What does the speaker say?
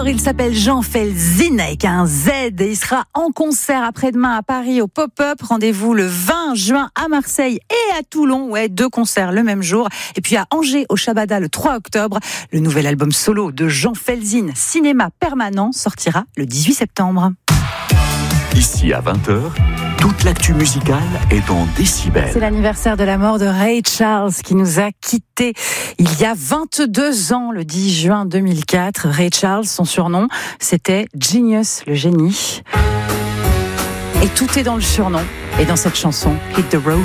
il s'appelle Jean Felzin avec un Z et il sera en concert après-demain à Paris au Pop-Up. Rendez-vous le 20 juin à Marseille et à Toulon. Ouais, 2 concerts le même jour. Et puis à Angers au Shabada le 3 octobre. Le nouvel album solo de Jean Felzin, Cinéma Permanent, sortira le 18 septembre. Ici à 20h, toute l'actu musicale est en décibels. C'est l'anniversaire de la mort de Ray Charles qui nous a quittés il y a 22 ans, le 10 juin 2004. Ray Charles, son surnom, c'était Genius, le génie. Et tout est dans le surnom et dans cette chanson, Hit the Road.